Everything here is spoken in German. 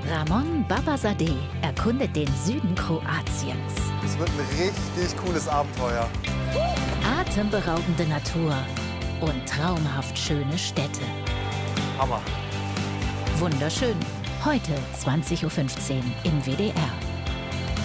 Ramon Babazadeh erkundet den Süden Kroatiens. Es wird ein richtig cooles Abenteuer. Atemberaubende Natur und traumhaft schöne Städte. Hammer. Wunderschön. Heute 20:15 Uhr im WDR.